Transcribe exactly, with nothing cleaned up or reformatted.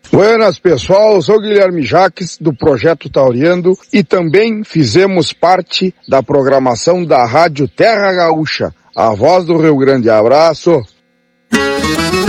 Buenas, pessoal, eu sou o Guilherme Jaques, do Projeto Tauriando, e também fizemos parte da programação da Rádio Terra Gaúcha, a voz do Rio Grande. Abraço!